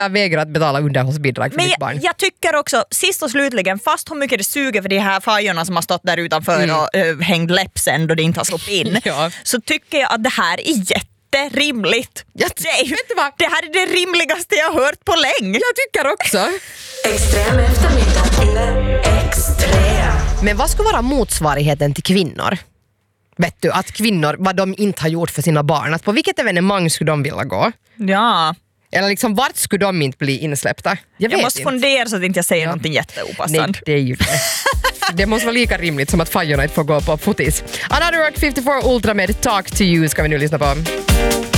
Jag vägrar att betala underhållsbidrag för mitt barn. Jag tycker också, sist och slutligen, fast hur mycket det suger för de här fajorna som har stått där utanför och hängt läppsen då det inte har slått in, så tycker jag att det här är jätterimligt. Det här är det rimligaste jag har hört på länge. Jag tycker också. Extrem eftermiddag eller extrem. Men vad ska vara motsvarigheten till kvinnor? Vet du, att kvinnor, vad de inte har gjort för sina barn. Att på vilket evenemang skulle de vilja gå? Ja. Eller liksom, vart skulle de inte bli insläppta? Jag måste fundera så att inte jag säger någonting jätteopassande. Nej, det är ju det måste vara lika rimligt som att fajorna inte får gå på fotis. Another Rock 54 Ultra med Talk to You ska vi nu lyssna på.